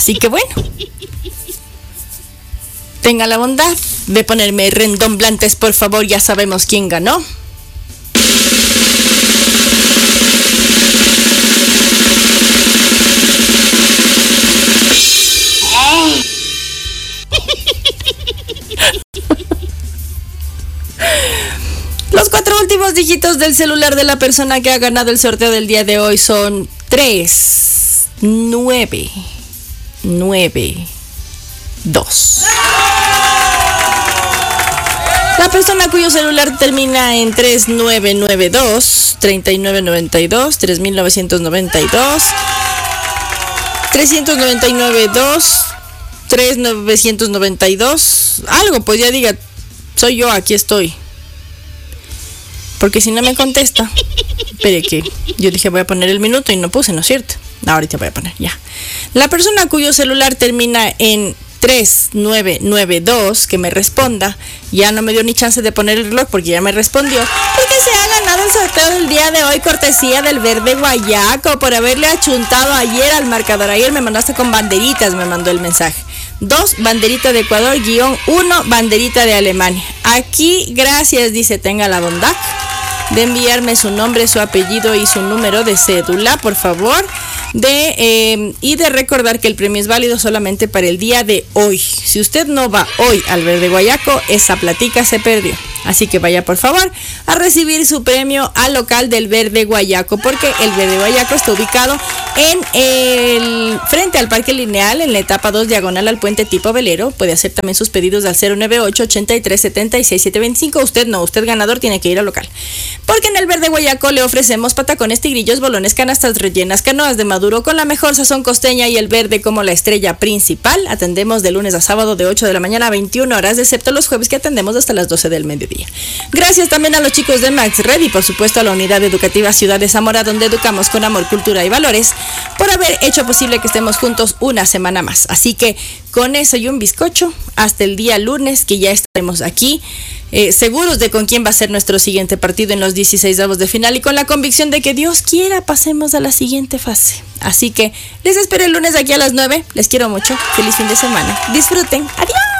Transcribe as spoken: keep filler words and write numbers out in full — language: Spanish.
Así que bueno, tenga la bondad de ponerme redomblantes, por favor. Ya sabemos quién ganó. Los cuatro últimos dígitos del celular de la persona que ha ganado el sorteo del día de hoy son tres, nueve, nueve, dos. La persona cuyo celular termina en tres nueve nueve dos, treinta y nueve noventa y dos, tres mil novecientos noventa y dos, trescientos noventa y nueve dos, tres mil novecientos noventa y dos, algo, pues ya diga, soy yo, aquí estoy. Porque si no me contesta, espere que yo dije voy a poner el minuto y no puse, ¿no es cierto? Ahorita voy a poner, ya. La persona cuyo celular termina en tres nueve nueve dos, que me responda, ya no me dio ni chance de poner el reloj porque ya me respondió, porque se ha ganado el sorteo del día de hoy, cortesía del Verde Guayaco, por haberle achuntado ayer al marcador. Ayer me mandaste con banderitas, me mandó el mensaje. Dos, banderita de Ecuador, guión uno, banderita de Alemania. Aquí, gracias, dice, tenga la bondad de enviarme su nombre, su apellido y su número de cédula, por favor, de eh, y de recordar que el premio es válido solamente para el día de hoy. Si usted no va hoy al Verde Guayaco, esa platica se perdió. Así que vaya, por favor, a recibir su premio al local del Verde Guayaco, porque el Verde Guayaco está ubicado en el frente al Parque Lineal, en la etapa dos, diagonal al puente tipo velero. Puede hacer también sus pedidos al cero nueve ocho, ochenta y tres, setenta y seis, setecientos veinticinco. Usted no, usted ganador tiene que ir al local. Porque en el Verde Guayaco le ofrecemos patacones, tigrillos, bolones, canastas rellenas, canoas de maduro con la mejor sazón costeña y el verde como la estrella principal. Atendemos de lunes a sábado de ocho de la mañana a veintiuna horas, excepto los jueves que atendemos hasta las doce del mediodía. Gracias también a los chicos de Max Red y por supuesto a la Unidad Educativa Ciudad de Zamora, donde educamos con amor, cultura y valores, por haber hecho posible que estemos juntos una semana más. Así que con eso y un bizcocho, hasta el día lunes, que ya estaremos aquí, eh, seguros de con quién va a ser nuestro siguiente partido en los dieciséis avos de final y con la convicción de que Dios quiera pasemos a la siguiente fase. Así que les espero el lunes aquí a las nueve. Les quiero mucho. Feliz fin de semana. Disfruten. Adiós.